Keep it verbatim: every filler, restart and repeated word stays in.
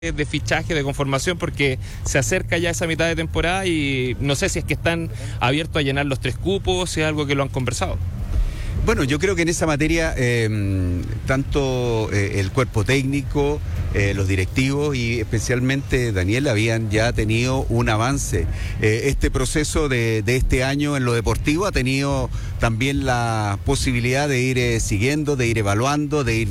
de fichaje, de conformación, porque se acerca ya esa mitad de temporada y no sé si es que están abiertos a llenar los tres cupos, si es algo que lo han conversado. Bueno, yo creo que en esa materia eh, tanto eh, el cuerpo técnico, eh, los directivos y especialmente Daniel habían ya tenido un avance. Eh, este proceso de, de este año en lo deportivo ha tenido también la posibilidad de ir eh, siguiendo, de ir evaluando, de ir